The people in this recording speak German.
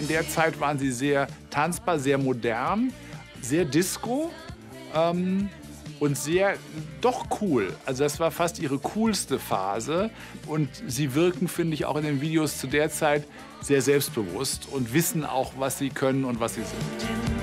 der Zeit waren sie sehr tanzbar, sehr modern, sehr Disco und sehr doch cool. Also das war fast ihre coolste Phase. Und sie wirken, finde ich, auch in den Videos zu der Zeit sehr selbstbewusst und wissen auch, was sie können und was sie sind.